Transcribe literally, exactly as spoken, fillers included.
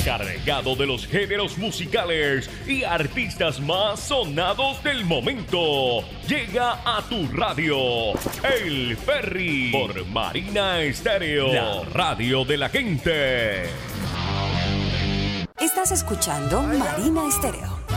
cargado de los géneros musicales y artistas más sonados del momento. Llega a tu radio El Ferry por Marina Estéreo, la radio de la gente. Estás escuchando Marina Estéreo.